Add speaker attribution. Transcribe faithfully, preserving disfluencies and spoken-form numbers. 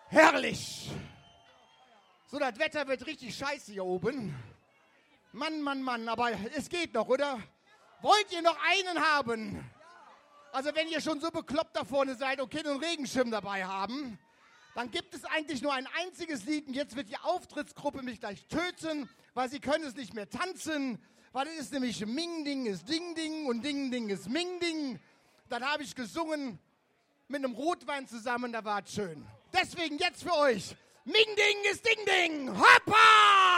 Speaker 1: Herrlich. So, das Wetter wird richtig scheiße hier oben. Mann, Mann, Mann, aber es geht noch, oder? Wollt ihr noch einen haben? Also wenn ihr schon so bekloppt da vorne seid und keinen Regenschirm dabei haben, dann gibt es eigentlich nur ein einziges Lied und jetzt wird die Auftrittsgruppe mich gleich töten, weil sie können es nicht mehr tanzen, weil es ist nämlich Ming-Ding ist Ding-Ding und Ding-Ding ist Ming-Ding. Dann habe ich gesungen mit einem Rotwein zusammen, da war es schön. Deswegen jetzt für euch, Ming-Ding ist Ding-Ding, hoppa!